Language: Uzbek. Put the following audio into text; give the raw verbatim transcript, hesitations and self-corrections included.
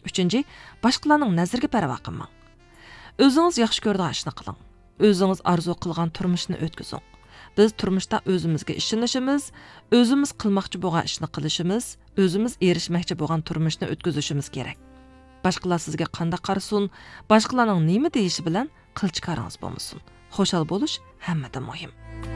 Üçüncü, başqalarning nazariga parvo qilmang. O'zingiz yaxshi ko'radigan ishni qiling. O'zingiz arzu qilgan turmushni o'tkazing. Biz turmushda o'zimizga ishonishimiz, o'zimiz qilmoqchi bo'lgan ishni qilishimiz, o'zimiz erishmoqchi bo'lgan turmushni o'tkazishimiz kerak. Başqalar sizga qanday qarasin, başqalarning nima deyishi bilan qilchikaringiz bo'lmasin. Xo'shal bo'lish hammadan muhim.